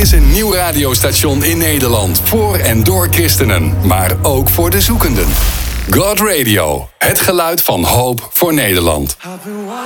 is een nieuw radiostation in Nederland. Voor en door christenen, maar ook voor de zoekenden. God Radio, het geluid van hoop voor Nederland.